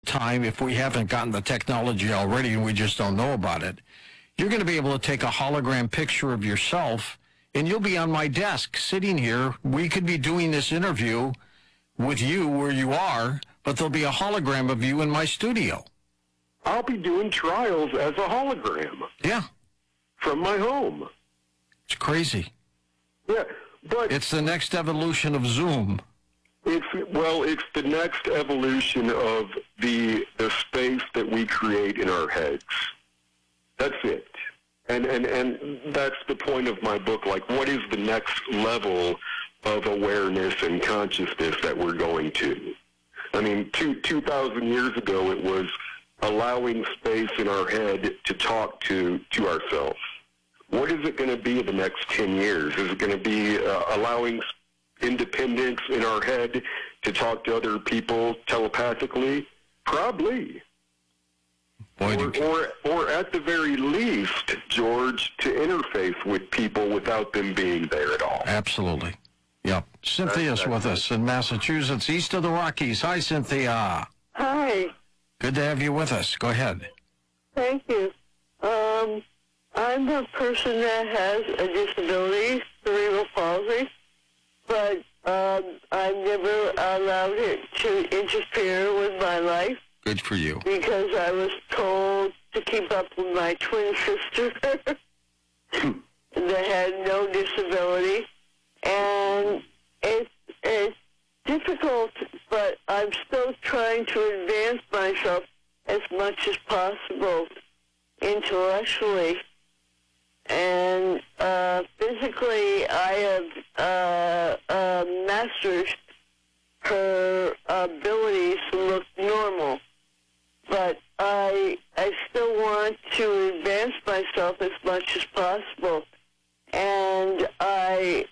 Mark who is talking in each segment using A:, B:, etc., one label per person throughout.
A: time, if we haven't gotten the technology already and we just don't know about it, you're going to be able to take a hologram picture of yourself, and you'll be on my desk sitting here. We could be doing this interview with you where you are, but there'll be a hologram of you in my studio.
B: I'll be doing trials as a hologram.
A: Yeah.
B: From my home.
A: It's crazy.
B: Yeah, but
A: it's the next evolution of Zoom.
B: It's the next evolution of the space that we create in our heads. That's it. And that's the point of my book. Like, what is the next level of awareness and consciousness that we're going to? I mean, 2,000 years ago, it was allowing space in our head to talk to ourselves. What is it going to be the next 10 years? Is it going to be allowing independence in our head to talk to other people telepathically? Probably. Or at the very least, George, to interface with people without them being there at all.
A: Absolutely. Yep. Cynthia's with us in Massachusetts, east of the Rockies. Hi, Cynthia.
C: Hi.
A: Good to have you with us. Go ahead.
C: Thank you. I'm a person that has a disability, cerebral palsy, but I've never allowed it to interfere with my life.
A: Good for you.
C: Because I was told to keep up with my twin sister that had no disability. And it's difficult, but I'm still trying to advance myself as much as possible intellectually. And physically, I have mastered her abilities to look normal. But I still want to advance myself as much as possible. And I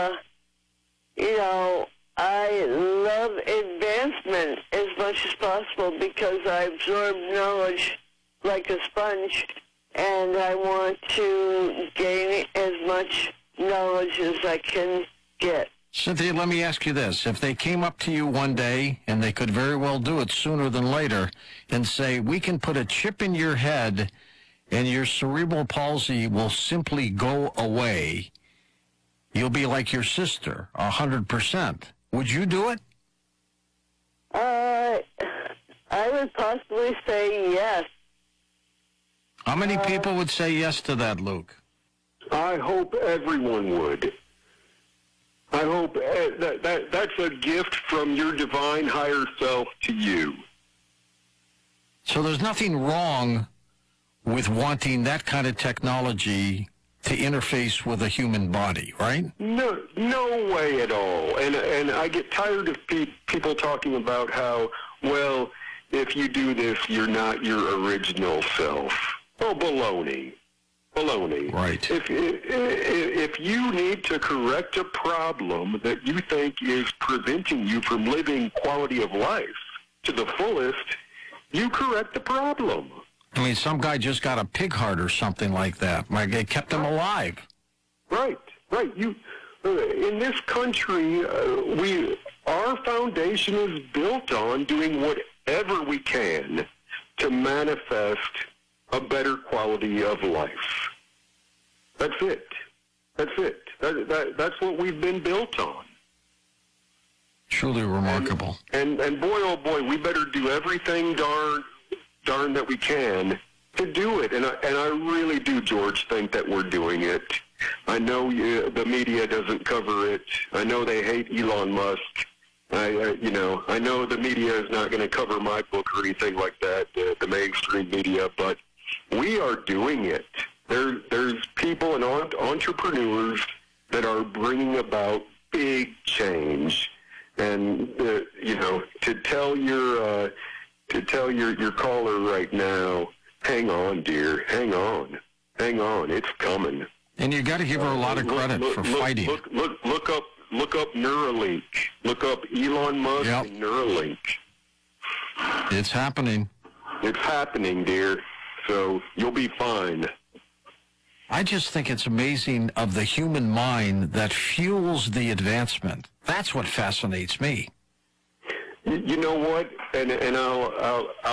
C: love advancement as much as possible because I absorb knowledge like a sponge, and I want to gain as much knowledge as I can get.
A: Cynthia, let me ask you this. If they came up to you one day, and they could very well do it sooner than later, and say, we can put a chip in your head and your cerebral palsy will simply go away, you'll be like your sister, 100%. Would you do it?
C: I would possibly say yes.
A: How many people would say yes to that, Luke?
B: I hope everyone would. I hope that's a gift from your divine higher self to you.
A: So there's nothing wrong with wanting that kind of technology to interface with a human body, right?
B: No way at all. And I get tired of people talking about how, well, if you do this, you're not your original self. Oh, baloney. Baloney.
A: Right.
B: If you need to correct a problem that you think is preventing you from living quality of life to the fullest, you correct the problem.
A: I mean, some guy just got a pig heart or something like that. Like, they kept him alive.
B: Right. You, in this country, our foundation is built on doing whatever we can to manifest a better quality of life. That's it. That's what we've been built on.
A: Truly remarkable.
B: And boy, oh boy, we better do everything darn that we can to do it. And I really do, George, think that we're doing it. I know the media doesn't cover it. I know they hate Elon Musk. I know the media is not going to cover my book or anything like that, the mainstream media, but we are doing it. There's people and entrepreneurs that are bringing about big change. And, to tell your caller right now, hang on, dear, hang on, it's coming.
A: And you got to give her a lot of credit for fighting.
B: Look up Neuralink. Look up Elon Musk and Neuralink.
A: It's happening.
B: It's happening, dear. So you'll be fine.
A: I just think it's amazing of the human mind that fuels the advancement. That's what fascinates me.
B: You know what? And I'll